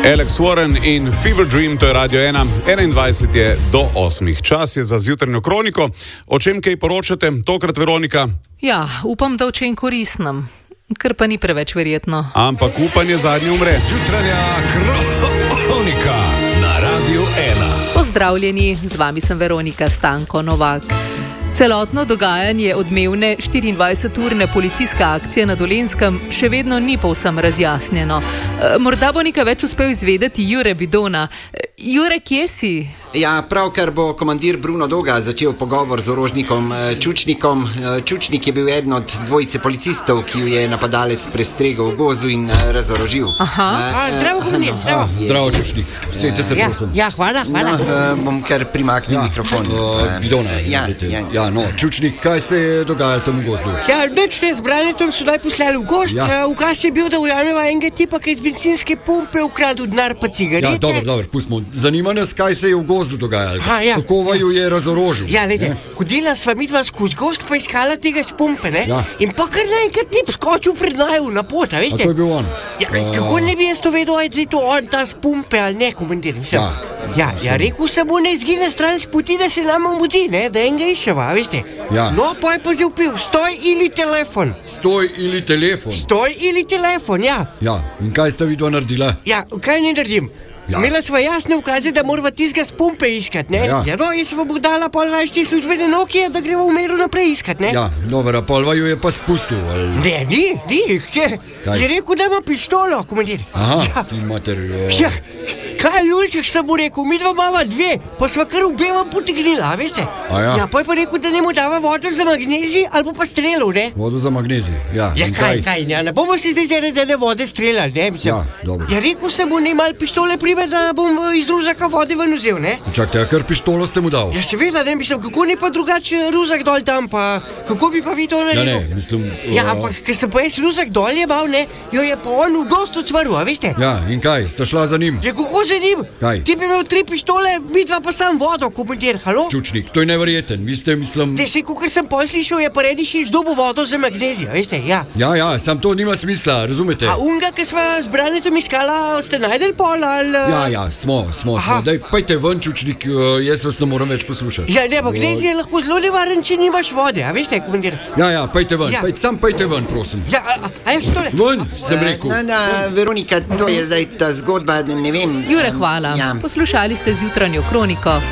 Alex Warren in Fever Dream, to je Radio 1, 21 je do 8. Čas je za zjutrajno kroniko. O čem kaj poročate? Tokrat Veronika? Ja, upam, da o čem koristnem, ker pa ni preveč verjetno. Ampak upanje zadnje umre. Zjutrajna kronika na Radio 1. Pozdravljeni, z vami sem Veronika Stanko Novak. Celotno dogajanje odmevne 24-urne policijske akcije na Dolenjskem še vedno ni povsem razjasnjeno. Morda bo nekaj več uspel izvedeti Jure Bidona. Jure, kje si? Ja, pravkar bo komandir Bruno Doga začel pogovor z orožnikom Čučnikom. Čučnik je bil eden od dvojice policistov, ki ju je napadalec prestregel v gozdu in razorožil. Zdravo, komandir, zdravo. Zdravo, Čučnik. Sejte se, prosim. Ja, hvala. Bom kar primaknil mikrofon. Bidona, Čučnik, kaj se je dogajalo tam v gozdu? Ja, nič ne, z Branetom so naj poslali v gozd. Ukaz je bil, da ujameva enega tipa, ki je z bencinske pumpe ukradel denar pa cigarete. Ja, dobro, pustimo. Zanima nas, kaj se je v gozdu dogajalo. Kako vaju je razorožil? Ja, lejte, hodila sva midva skozi gozd pa iskala tega s pumpe, ne? Ja. In pa kar naenkrat tip skočil pred naju na pot, a veste? A to je bil on? Ja, kako ne bi jaz to vedel, ali je to on, ta s pumpe ali ne, komandir, mislim. Ja, rekel sem mu, ne izgine stran s poti, da se nama mudi, ne, da enega iščeva, veste. Ja. No, pa je pa zavpil, stoj ili telefon. Stoj ili telefon? Stoj ili telefon, ja. Ja, in kaj sta vidva naredila? Ja, kaj ne naredim? Ja. Imela sva jasne ukaze, da morava tistega s pumpe iskat, ne? Ja, no, jaz sva bo dala pol rajšte službene Nokije, da greva v meru naprej iskat, ne? Ja, dobro, pol vaju je pa spustil, ali? Ne, ni, je rekel, da ima pištolo, komandir. Aha, ti mater... Ja, kaj Julček sem mu rekel, midva mava dve, pa sva kar v belem potegnila, veste? Ja, pa je pa rekel, da ne mu dava vodo za magnezij, ali pa strelov, ne? Vodo za magnezij, ja. Ja, kaj, ne bomo se zdaj zaradi ene vode streljali, ne, mislim. Ja, dobro. Ja, rekel sem mu, ne, mal pištole da bom iz ruzaka vode ven vzel, ne? Čakajte, a kar pištolo ste mu dal? Ja, seveda, ne, mislim, kako ne pa drugače ruzak dol tam, pa kako bi pa vi to naredil? Ja, ne, mislim... Ja, ampak, ker sem pa jaz ruzak dol jebal, ne, jo je pa on v gost odsvaril, a veste? Ja, in kaj, sta šla za njim? Ja, kako za njim? Kaj? Ti bi imel 3 pištole, midva pa sam vodo, komandir, halo? Čučnik, to je neverjeten, vi ste, mislim... Ne, sej, kakor sem pol slišal, je pa rediš izdobil vodo za magnezij, veste, ja. Ja, sam to nima smisla, razumete? A unga, ki sva z Branetom iskala, ste najdel pol, ali... Ja, smo. Daj, pojte ven, Čučnik, jaz vas ne moram več poslušati. Ja, ne, magnezij je lahko zelo nevaren, če nimaš vode, a veste, komandir? Ja, pojte ven, sam pojte ven, prosim. Ja, a jaz tole? Ven, sem rekel. Veronika, to je zdaj ta zgodba, ne vem. Jure, hvala. Poslušali ste zjutranjo kroniko.